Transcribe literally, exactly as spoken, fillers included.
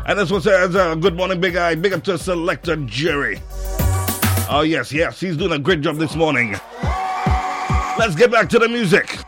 And this one says, uh, good morning, Big Eye. Big up to Selector Jerry. Oh, yes, yes. He's doing a great job this morning. Let's get back to the music.